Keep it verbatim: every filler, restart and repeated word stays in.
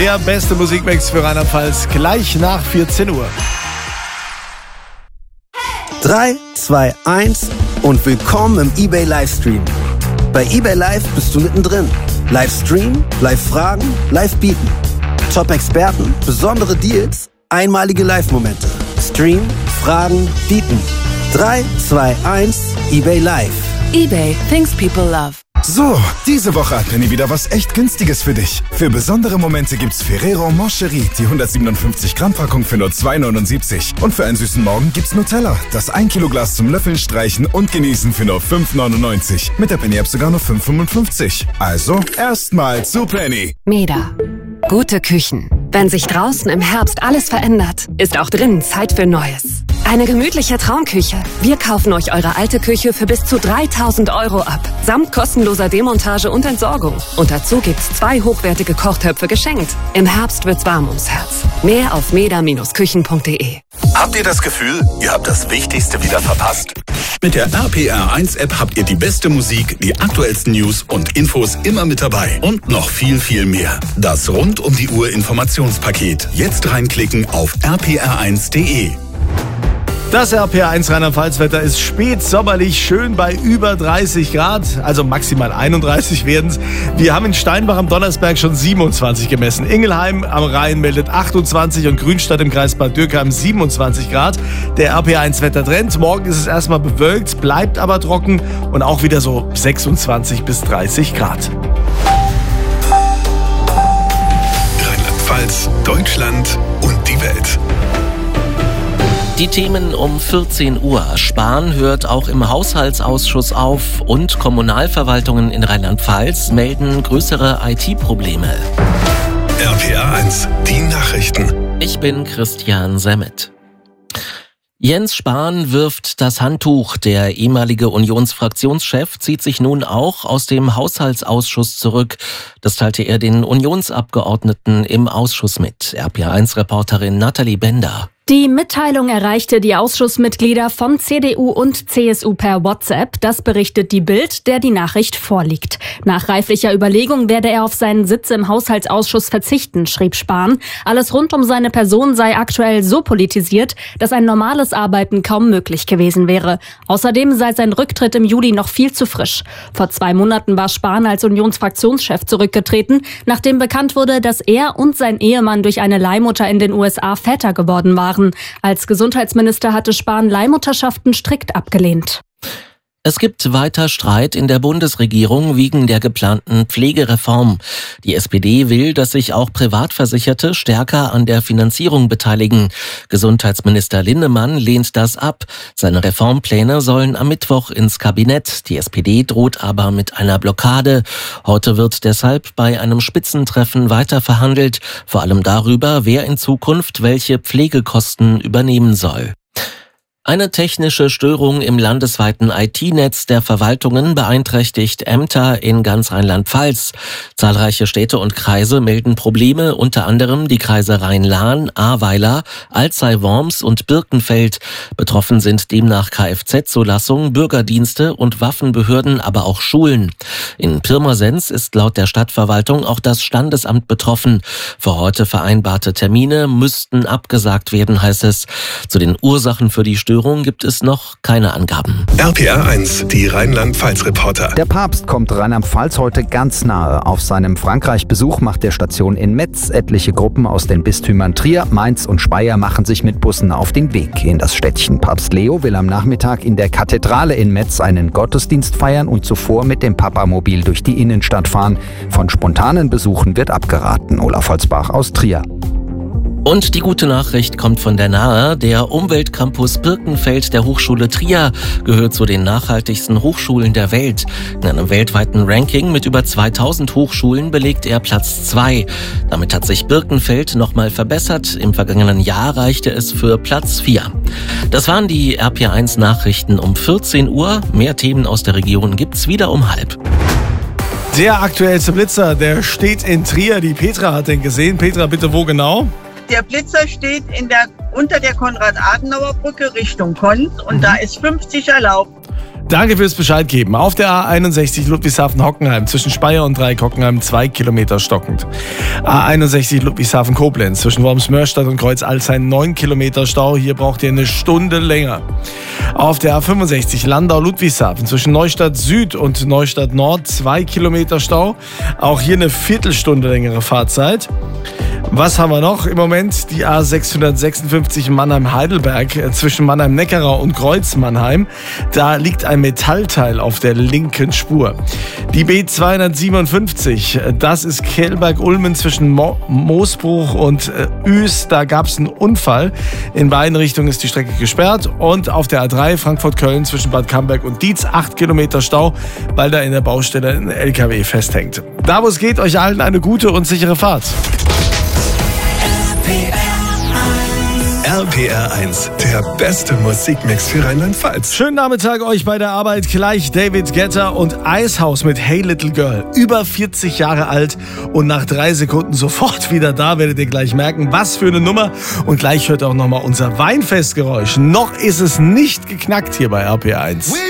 Der beste Musikmix für Rheinland-Pfalz gleich nach vierzehn Uhr. drei, zwei, eins und willkommen im eBay Livestream. Bei eBay Live bist du mittendrin. Livestream, Live-Fragen, Live-Bieten. Top-Experten, besondere Deals, einmalige Live-Momente. Stream, Fragen, Bieten. drei, zwei, eins, eBay Live. eBay, things people love. So, diese Woche hat Penny wieder was echt Günstiges für dich. Für besondere Momente gibt's Ferrero Moncherie, die hundertsiebenundfünfzig Gramm Packung für nur zwei neunundsiebzig. Und für einen süßen Morgen gibt's Nutella, das ein Kilo Glas zum Löffeln, Streichen und Genießen für nur fünf neunundneunzig. Mit der Penny-App sogar nur fünf fünfundfünfzig. Also, erstmal zu Penny. Meda. Gute Küchen. Wenn sich draußen im Herbst alles verändert, ist auch drinnen Zeit für Neues. Eine gemütliche Traumküche. Wir kaufen euch eure alte Küche für bis zu dreitausend Euro ab. Samt kostenloser Demontage und Entsorgung. Und dazu gibt's zwei hochwertige Kochtöpfe geschenkt. Im Herbst wird's warm ums Herz. Mehr auf meda Bindestrich küchen punkt de. Habt ihr das Gefühl, ihr habt das Wichtigste wieder verpasst? Mit der R P R eins App habt ihr die beste Musik, die aktuellsten News und Infos immer mit dabei. Und noch viel, viel mehr. Das rund um die Uhr Informationspaket. Jetzt reinklicken auf r p r eins punkt de. Das R P R eins Rheinland-Pfalz-Wetter ist spätsommerlich, schön bei über dreißig Grad, also maximal einunddreißig werden es. Wir haben in Steinbach am Donnersberg schon siebenundzwanzig gemessen. Ingelheim am Rhein meldet achtundzwanzig und Grünstadt im Kreis Bad Dürkheim siebenundzwanzig Grad. Der R P R eins Wettertrend, morgen ist es erstmal bewölkt, bleibt aber trocken und auch wieder so sechsundzwanzig bis dreißig Grad. Rheinland-Pfalz, Deutschland und die Welt. Die Themen um vierzehn Uhr. Spahn hört auch im Haushaltsausschuss auf und Kommunalverwaltungen in Rheinland-Pfalz melden größere I T-Probleme. R P R eins, die Nachrichten. Ich bin Christian Semmet. Jens Spahn wirft das Handtuch. Der ehemalige Unionsfraktionschef zieht sich nun auch aus dem Haushaltsausschuss zurück. Das teilte er den Unionsabgeordneten im Ausschuss mit. R P R eins Reporterin Nathalie Bender. Die Mitteilung erreichte die Ausschussmitglieder von C D U und C S U per WhatsApp. Das berichtet die Bild, der die Nachricht vorliegt. Nach reiflicher Überlegung werde er auf seinen Sitz im Haushaltsausschuss verzichten, schrieb Spahn. Alles rund um seine Person sei aktuell so politisiert, dass ein normales Arbeiten kaum möglich gewesen wäre. Außerdem sei sein Rücktritt im Juli noch viel zu frisch. Vor zwei Monaten war Spahn als Unionsfraktionschef zurückgetreten, nachdem bekannt wurde, dass er und sein Ehemann durch eine Leihmutter in den U S A Väter geworden waren. Als Gesundheitsminister hatte Spahn Leihmutterschaften strikt abgelehnt. Es gibt weiter Streit in der Bundesregierung wegen der geplanten Pflegereform. Die S P D will, dass sich auch Privatversicherte stärker an der Finanzierung beteiligen. Gesundheitsminister Linnemann lehnt das ab. Seine Reformpläne sollen am Mittwoch ins Kabinett. Die S P D droht aber mit einer Blockade. Heute wird deshalb bei einem Spitzentreffen weiter verhandelt, vor allem darüber, wer in Zukunft welche Pflegekosten übernehmen soll. Eine technische Störung im landesweiten I T-Netz der Verwaltungen beeinträchtigt Ämter in ganz Rheinland-Pfalz. Zahlreiche Städte und Kreise melden Probleme, unter anderem die Kreise Rhein-Lahn, Ahrweiler, Alzey-Worms und Birkenfeld. Betroffen sind demnach Kfz-Zulassung, Bürgerdienste und Waffenbehörden, aber auch Schulen. In Pirmasens ist laut der Stadtverwaltung auch das Standesamt betroffen. Für heute vereinbarte Termine müssten abgesagt werden, heißt es. Zu den Ursachen für die Störung gibt es noch keine Angaben. R P R eins, die Rheinland-Pfalz-Reporter. Der Papst kommt Rheinland-Pfalz heute ganz nahe. Auf seinem Frankreich-Besuch macht der Station in Metz. Etliche Gruppen aus den Bistümern Trier, Mainz und Speyer machen sich mit Bussen auf den Weg in das Städtchen. Papst Leo will am Nachmittag in der Kathedrale in Metz einen Gottesdienst feiern und zuvor mit dem Papamobil durch die Innenstadt fahren. Von spontanen Besuchen wird abgeraten. Olaf Holzbach aus Trier. Und die gute Nachricht kommt von der Nahe. Der Umweltcampus Birkenfeld der Hochschule Trier gehört zu den nachhaltigsten Hochschulen der Welt. In einem weltweiten Ranking mit über zweitausend Hochschulen belegt er Platz zwei. Damit hat sich Birkenfeld nochmal verbessert. Im vergangenen Jahr reichte es für Platz vier. Das waren die R P R eins Nachrichten um vierzehn Uhr. Mehr Themen aus der Region gibt's wieder um halb. Der aktuellste Blitzer, der steht in Trier. Die Petra hat den gesehen. Petra, bitte wo genau? Der Blitzer steht in der, unter der Konrad-Adenauer-Brücke Richtung Konz und mhm. da ist fünfzig erlaubt. Danke fürs Bescheid geben. Auf der A einundsechzig Ludwigshafen-Hockenheim zwischen Speyer und Dreieck-Hockenheim zwei Kilometer stockend. A einundsechzig Ludwigshafen-Koblenz zwischen Worms-Mörstadt und Kreuz-Alzheim neun Kilometer Stau. Hier braucht ihr eine Stunde länger. Auf der A fünfundsechzig Landau-Ludwigshafen zwischen Neustadt Süd und Neustadt Nord zwei Kilometer Stau. Auch hier eine Viertelstunde längere Fahrzeit. Was haben wir noch im Moment? Die A sechshundertsechsundfünfzig Mannheim-Heidelberg zwischen Mannheim-Neckarau und Kreuz-Mannheim. Da liegt ein Metallteil auf der linken Spur. Die B zweihundertsiebenundfünfzig, das ist Kelberg-Ulmen zwischen Mo- Moosbruch und äh, Ues. Da gab es einen Unfall. In beiden Richtungen ist die Strecke gesperrt. Und auf der A drei Frankfurt-Köln zwischen Bad Camberg und Dietz acht Kilometer Stau, weil da in der Baustelle ein L K W festhängt. Da wo es geht, euch allen eine gute und sichere Fahrt. R P R eins, der beste Musikmix für Rheinland-Pfalz. Schönen Nachmittag euch bei der Arbeit. Gleich David Guetta und Icehouse mit Hey Little Girl. Über vierzig Jahre alt und nach drei Sekunden sofort wieder da. Werdet ihr gleich merken, was für eine Nummer. Und gleich hört auch nochmal unser Weinfestgeräusch. Noch ist es nicht geknackt hier bei R P R eins.